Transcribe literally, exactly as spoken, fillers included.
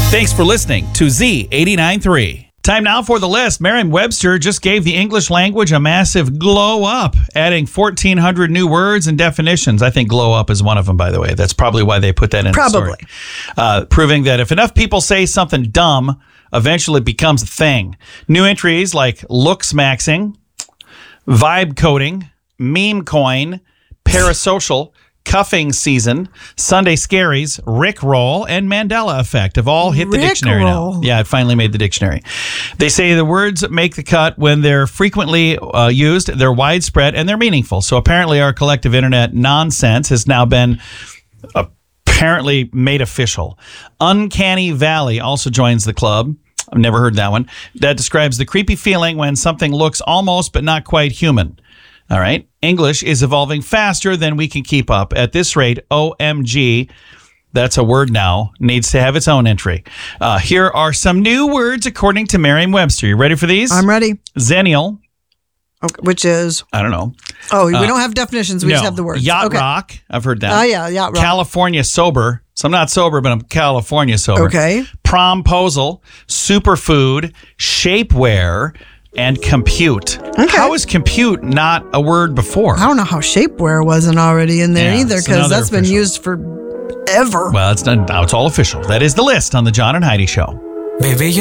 Thanks for listening to Z eighty-nine point three. Time now for the list. Merriam-Webster just gave the English language a massive glow up, adding fourteen hundred new words and definitions. I think glow up is one of them, by the way. That's probably why they put that in Probably. the story. Uh, proving that if enough people say something dumb, eventually it becomes a thing. New entries like looks maxing, vibe coding, meme coin, parasocial, cuffing season, Sunday scaries, Rickroll, and Mandela effect have all hit the Rick dictionary roll. now. Yeah, it finally made the dictionary. They say the words make the cut when they're frequently uh, used, they're widespread, and they're meaningful. So apparently our collective internet nonsense has now been apparently made official. Uncanny Valley also joins the club. I've never heard that one. That describes the creepy feeling when something looks almost but not quite human. All right. English is evolving faster than we can keep up. At this rate, O M G, that's a word now, needs to have its own entry. Uh, here are some new words according to Merriam-Webster. You ready for these? I'm ready. Zennial. Okay, which is, I don't know. oh, we Uh, don't have definitions. We no. just have the words. Yacht okay. rock. I've heard that. Oh, yeah, yacht rock. California sober. So I'm not sober, but I'm California sober. Okay. Promposal, superfood, shapewear, and compute. Okay. How is compute not a word before? I don't know how shapewear wasn't already in there Yeah, either, it's because another that's been official. used forever. Well, it's done, now it's all official. That is the list on the John and Heidi Show. Bebé,